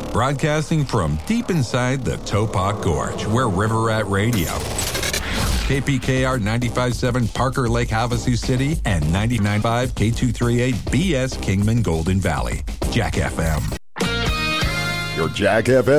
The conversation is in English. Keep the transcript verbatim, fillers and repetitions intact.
Broadcasting from deep inside the Topok Gorge, where River Rat Radio, K P K R ninety-five point seven Parker Lake, Havasu City, and ninety-nine point five K two thirty-eight B S Kingman Golden Valley. Jack F M. Your Jack F M